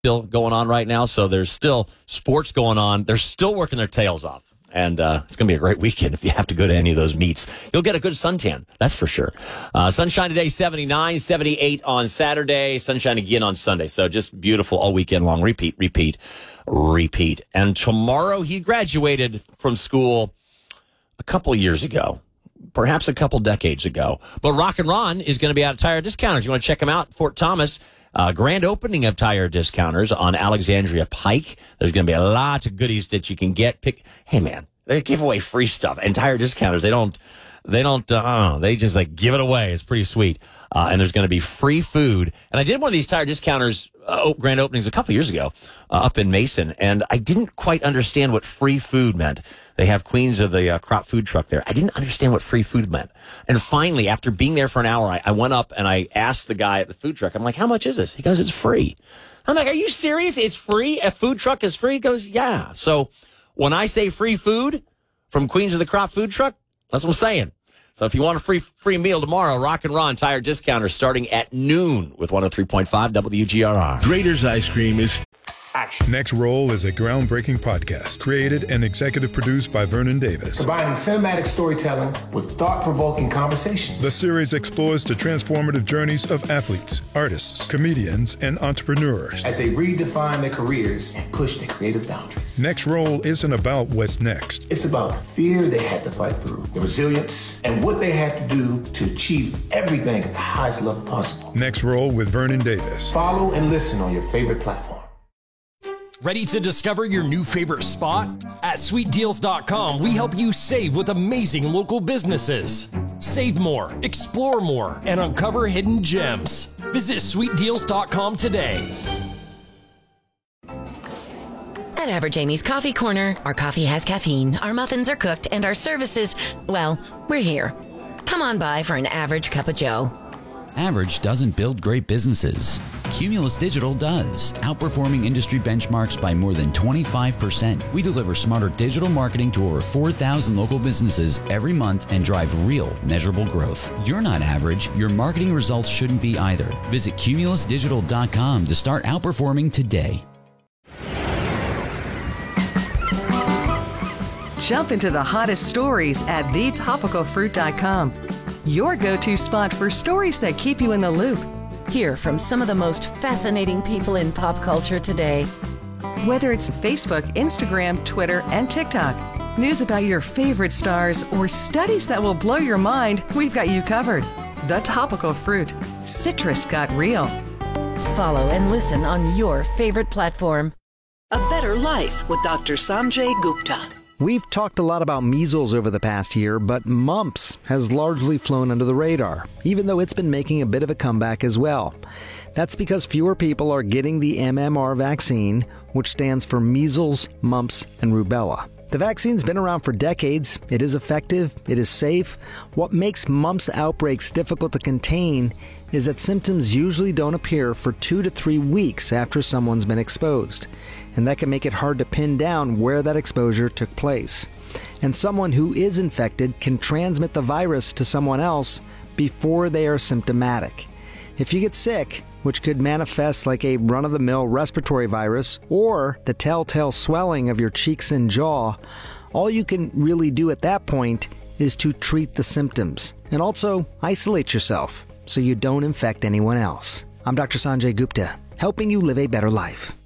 still going on right now, so there's still sports going on. They're still working their tails off. And it's going to be a great weekend if you have to go to any of those meets. You'll get a good suntan, that's for sure. Sunshine today, 79, 78 on Saturday, sunshine again on Sunday. So just beautiful all weekend long. Repeat. And tomorrow he graduated from school a couple years ago, perhaps a couple decades ago. But Rock and Ron is going to be out of Tire Discounters. You want to check him out? Fort Thomas. Grand opening of Tire Discounters on Alexandria Pike. There's going to be a lot of goodies that you can get. Hey man, they give away free stuff. And Tire Discounters, they just like give it away. It's pretty sweet. And there's going to be free food. And I did one of these Tire Discounters grand openings a couple years ago up in Mason, and I didn't quite understand what free food meant. They have Queens of the Crop food truck there. I didn't understand what free food meant. And finally, after being there for an hour, I went up and I asked the guy at the food truck, I'm like, how much is this? He goes, it's free. I'm like, are you serious? It's free? A food truck is free? He goes, yeah. So when I say free food from Queens of the Crop food truck, that's what I'm saying. So if you want a free meal tomorrow, Rock and Ron Tire Discounters starting at noon with 103.5 WGRR. Grader's Ice Cream is action. Next Roll is a groundbreaking podcast created and executive produced by Vernon Davis. Combining cinematic storytelling with thought-provoking conversations. The series explores the transformative journeys of athletes, artists, comedians, and entrepreneurs as they redefine their careers and push their creative boundaries. Next Roll isn't about what's next. It's about the fear they had to fight through, the resilience, and what they had to do to achieve everything at the highest level possible. Next Roll with Vernon Davis. Follow and listen on your favorite platform. Ready to discover your new favorite spot? At SweetDeals.com, we help you save with amazing local businesses. Save more, explore more, and uncover hidden gems. Visit SweetDeals.com today. At Average Amy's Coffee Corner, our coffee has caffeine, our muffins are cooked, and our services, well, we're here. Come on by for an average cup of joe. Average doesn't build great businesses. Cumulus Digital does, outperforming industry benchmarks by more than 25%. We deliver smarter digital marketing to over 4,000 local businesses every month and drive real, measurable growth. You're not average. Your marketing results shouldn't be either. Visit cumulusdigital.com to start outperforming today. Jump into the hottest stories at thetopicalfruit.com. Your go-to spot for stories that keep you in the loop. Hear from some of the most fascinating people in pop culture today. Whether it's Facebook, Instagram, Twitter, and TikTok, news about your favorite stars, or studies that will blow your mind, we've got you covered. The Topical Fruit. Citrus got real. Follow and listen on your favorite platform. A Better Life with Dr. Sanjay Gupta. We've talked a lot about measles over the past year, but mumps has largely flown under the radar, even though it's been making a bit of a comeback as well. That's because fewer people are getting the MMR vaccine, which stands for measles, mumps, and rubella. The vaccine's been around for decades. It is effective. It is safe. What makes mumps outbreaks difficult to contain is that symptoms usually don't appear for 2 to 3 weeks after someone's been exposed. And that can make it hard to pin down where that exposure took place. And someone who is infected can transmit the virus to someone else before they are symptomatic. If you get sick, which could manifest like a run-of-the-mill respiratory virus or the telltale swelling of your cheeks and jaw, all you can really do at that point is to treat the symptoms and also isolate yourself so you don't infect anyone else. I'm Dr. Sanjay Gupta, helping you live a better life.